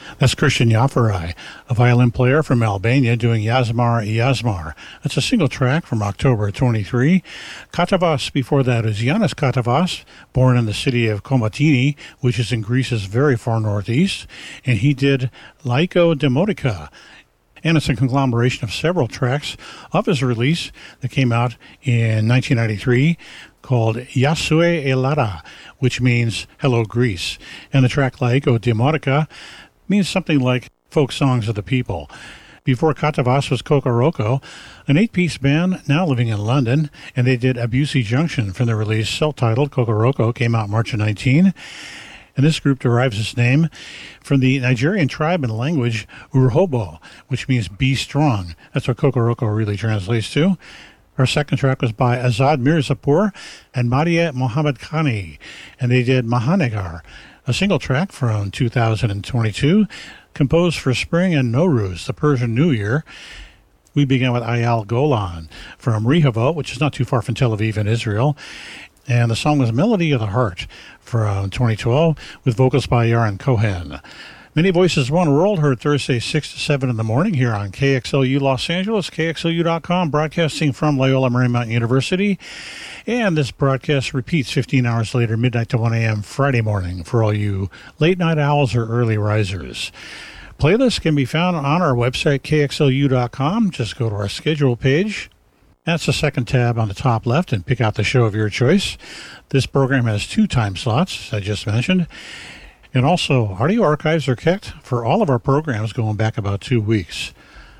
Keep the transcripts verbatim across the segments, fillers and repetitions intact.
That's Christian Yafarai, a violin player from Albania doing Yazmar Yazmar. That's a single track from October twenty-three. Katavas before that is Yanis Katavas, born in the city of Komotini, which is in Greece's very far northeast, and he did Laiko Demotica. And it's a conglomeration of several tracks of his release that came out in nineteen ninety-three called Yasue Elada, which means Hello Greece. And the track Laiko Demotica means something like folk songs of the people. Before Katavas was Kokoroko, an eight-piece band now living in London, and they did Abusi Junction from the release self-titled Kokoroko, came out March of nineteen. And this group derives its name from the Nigerian tribe and language Urhobo, which means be strong. That's what Kokoroko really translates to. Our second track was by Azad Mirzapur and Madia Mohammed Khani, and they did Mahanegar, a single track from two thousand twenty-two, composed for spring and Nowruz, the Persian New Year. We began with Ayal Golan from Rehovot, which is not too far from Tel Aviv in Israel. And the song was Melody of the Heart from twenty twelve with vocals by Yaron Cohen. Many Voices One World, heard Thursday six to seven in the morning here on K X L U Los Angeles, K X L U dot com, broadcasting from Loyola Marymount University. And this broadcast repeats fifteen hours later, midnight to one a.m. Friday morning for all you late-night owls or early risers. Playlists can be found on our website, K X L U dot com. Just go to our schedule page. That's the second tab on the top left, and pick out the show of your choice. This program has two time slots, as I just mentioned. And also, audio archives are kept for all of our programs going back about two weeks.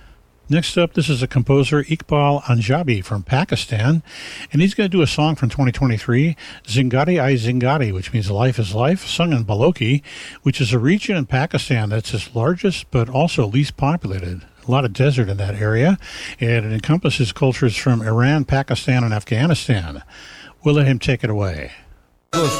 Next up, this is a composer, Iqbal Anjabi from Pakistan, and he's going to do a song from twenty twenty-three, Zingari Ai Zingari, which means life is life, sung in Balochi, which is a region in Pakistan that's its largest but also least populated. A lot of desert in that area, and it encompasses cultures from Iran, Pakistan, and Afghanistan. We'll let him take it away.